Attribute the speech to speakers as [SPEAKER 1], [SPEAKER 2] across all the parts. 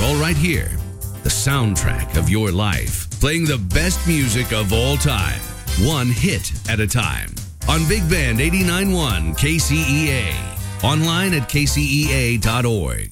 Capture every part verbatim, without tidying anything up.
[SPEAKER 1] all right here. The soundtrack of your life, playing the best music of all time, one hit at a time. On Big Band eighty-nine point one K C E A. Online at k c e a dot org.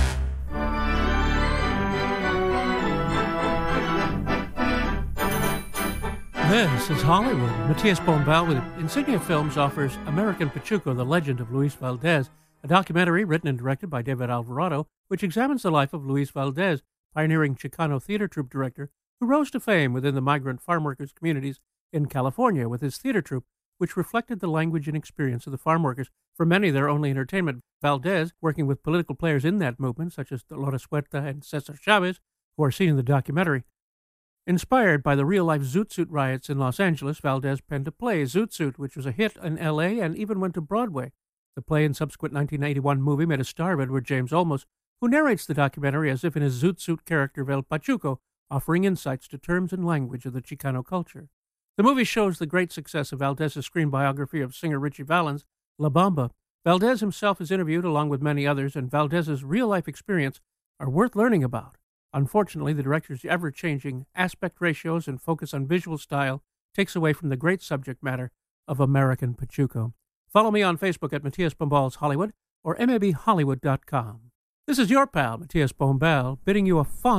[SPEAKER 2] This is Hollywood. Matthias Bombal with Insignia Films offers American Pachuco, The Legend of Luis Valdez, a documentary written and directed by David Alvarado, which examines the life of Luis Valdez, pioneering Chicano theater troupe director who rose to fame within the migrant farm workers communities in California with his theater troupe, which reflected the language and experience of the farm workers, for many their only entertainment. Valdez, working with political players in that movement, such as Dolores Huerta and Cesar Chavez, who are seen in the documentary. Inspired by the real-life Zoot Suit riots in Los Angeles, Valdez penned a play, Zoot Suit, which was a hit in L A and even went to Broadway. The play and subsequent nineteen eighty-one movie made a star of Edward James Olmos, who narrates the documentary as if in his Zoot Suit character Vel Pachuco, offering insights to terms and language of the Chicano culture. The movie shows the great success of Valdez's screen biography of singer Richie Valens, La Bamba. Valdez himself is interviewed along with many others, and Valdez's real-life experience are worth learning about. Unfortunately, the director's ever-changing aspect ratios and focus on visual style takes away from the great subject matter of American Pachuco. Follow me on Facebook at Matthias Bombal's Hollywood or m a b hollywood dot com. This is your pal, Matthias Bombal, bidding you a fond